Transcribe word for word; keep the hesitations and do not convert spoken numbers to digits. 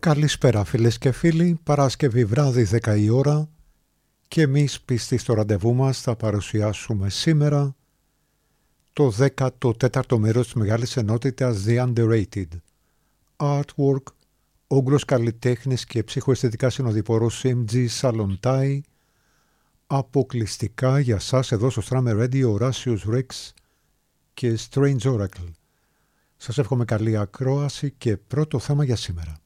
Καλησπέρα φίλες και φίλοι, Παρασκευή βράδυ δέκα η ώρα και εμείς πιστοί στο ραντεβού μας θα παρουσιάσουμε σήμερα το δέκατο τέταρτο μέρος της μεγάλης ενότητας The Underrated. Artwork, όγκρος καλλιτέχνης και ψυχοαισθητικά συνοδοιπόρος Sim G Salontai, αποκλειστικά για σας εδώ στο Strammer Radio, Horatius Rex και Strange Oracle. Σας εύχομαι καλή ακρόαση και πρώτο θέμα για σήμερα.